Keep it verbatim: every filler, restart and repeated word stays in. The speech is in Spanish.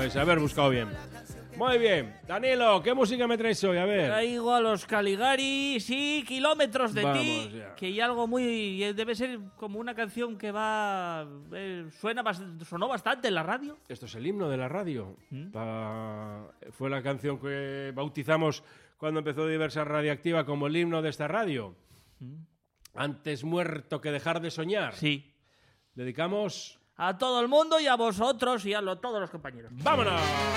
es haber buscado bien. Muy bien. Danilo, ¿qué música me traes hoy? A ver. Traigo a los Caligari, sí, Kilómetros de Vamos ti, ya. que hay algo muy... Debe ser como una canción que va... eh, suena bast- sonó bastante en la radio. Esto es el himno de la radio. ¿Mm? Pa- Fue la canción que bautizamos cuando empezó Diversa Radioactiva como el himno de esta radio. Antes muerto que dejar de soñar. Sí. Dedicamos... A todo el mundo y a vosotros y a lo- todos los compañeros. ¡Vámonos!